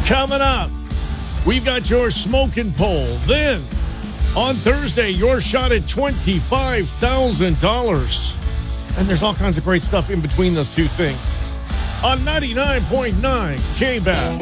Coming up, we've got your smoking poll. Then, on Thursday, your shot at $25,000. And there's all kinds of great stuff in between those two things. On 99.9 K-Back.